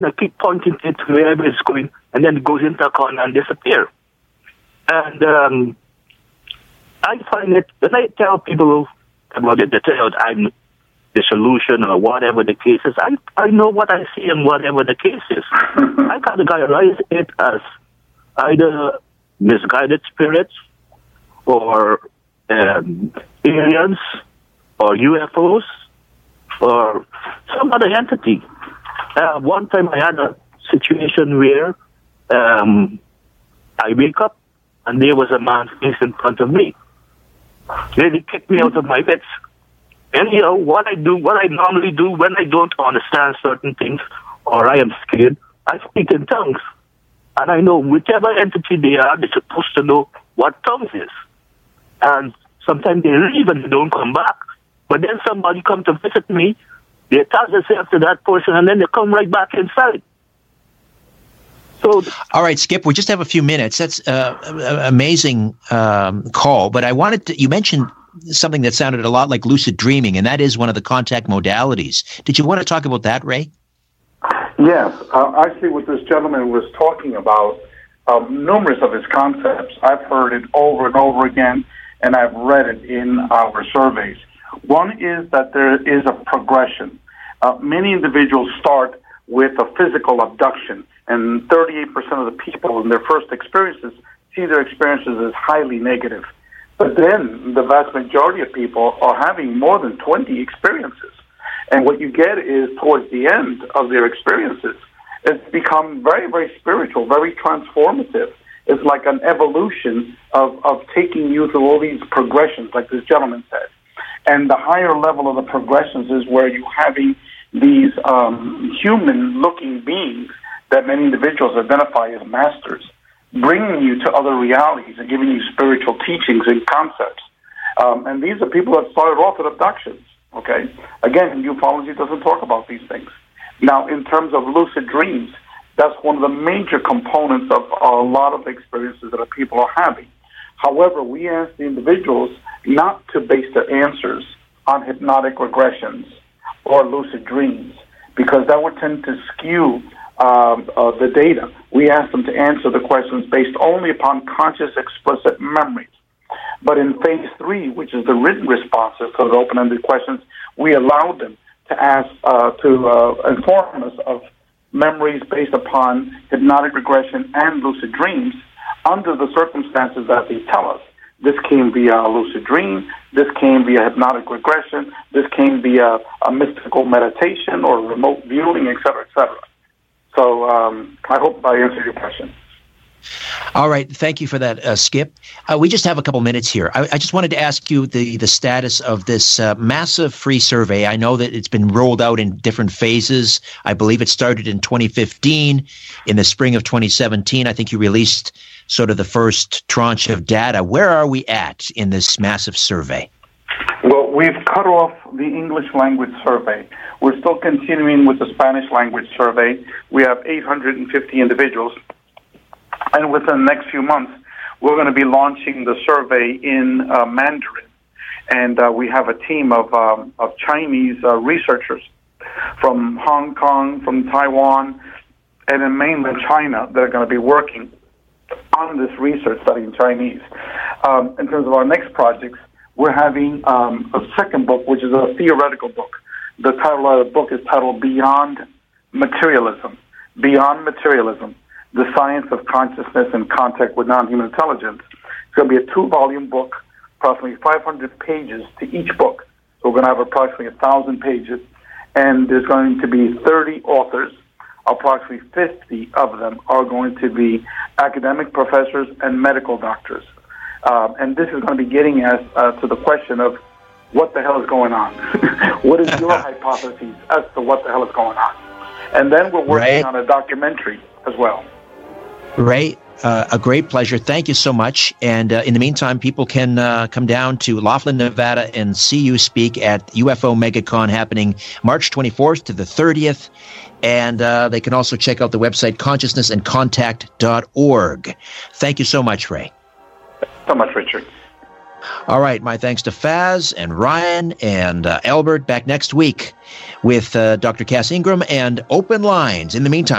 I keep pointing it to wherever it's going, and then it goes into a corner and disappears. And I find it, when I tell people about it, they tell I'm the solution or whatever the case is, I know what I see and whatever the case is. I categorize it as either misguided spirits or aliens or UFOs or some other entity. One time I had a situation where I wake up and there was a man face in front of me. Really kicked me out of my beds. And what I normally do when I don't understand certain things or I am scared, I speak in tongues. And I know whichever entity they are, they're supposed to know what tongues is. And sometimes they leave and they don't come back. But then somebody comes to visit me, they attach themselves to that person, and then they come right back inside. So, all right, Skip, we just have a few minutes. That's an amazing call. But I wanted to, you mentioned something that sounded a lot like lucid dreaming, and that is one of the contact modalities. Did you want to talk about that, Ray? Yes. Actually, what this gentleman was talking about, numerous of his concepts, I've heard it over and over again, and I've read it in our surveys. One is that there is a progression. Many individuals start with a physical abduction, and 38% of the people in their first experiences see their experiences as highly negative. But then the vast majority of people are having more than 20 experiences. And what you get is, towards the end of their experiences, it's become very, very spiritual, very transformative. It's like an evolution of taking you through all these progressions, like this gentleman said. And the higher level of the progressions is where you're having these human-looking beings that many individuals identify as masters, bringing you to other realities and giving you spiritual teachings and concepts. And these are people that started off with abductions, okay? Again, ufology doesn't talk about these things. Now, in terms of lucid dreams, that's one of the major components of a lot of the experiences that people are having. However, we ask the individuals not to base their answers on hypnotic regressions or lucid dreams, because that would tend to skew the data. We ask them to answer the questions based only upon conscious, explicit memories. But in phase 3, which is the written responses to the open-ended questions, we allow them to ask to inform us of memories based upon hypnotic regression and lucid dreams under the circumstances that they tell us. This came via a lucid dream, this came via hypnotic regression, this came via a mystical meditation or remote viewing, et cetera, et cetera. So I hope I answered your question. All right. Thank you for that, Skip. We just have a couple minutes here. I just wanted to ask you the status of this massive free survey. I know that it's been rolled out in different phases. I believe it started in 2015. In the spring of 2017, I think you released sort of the first tranche of data. Where are we at in this massive survey? Well, we've cut off the English language survey. We're still continuing with the Spanish language survey. We have 850 individuals. And within the next few months, we're going to be launching the survey in Mandarin. And we have a team of Chinese researchers from Hong Kong, from Taiwan, and in mainland China that are going to be working on this research studying Chinese. In terms of our next projects, we're having a second book, which is a theoretical book. The title of the book is titled Beyond Materialism. Beyond Materialism, the Science of Consciousness and Contact with Non-Human Intelligence. It's going to be a 2-volume book, approximately 500 pages to each book. So we're going to have approximately 1,000 pages. And there's going to be 30 authors. Approximately 50 of them are going to be academic professors and medical doctors. And this is going to be getting us to the question of what the hell is going on? What is your hypothesis as to what the hell is going on? And then we're working on a documentary as well. Ray, a great pleasure. Thank you so much. And in the meantime, people can come down to Laughlin, Nevada and see you speak at UFO MegaCon happening March 24th to the 30th. And they can also check out the website consciousnessandcontact.org. Thank you so much, Ray. So much, Richard. All right. My thanks to Faz and Ryan and Albert. Back next week with Dr. Cass Ingram and Open Lines. In the meantime,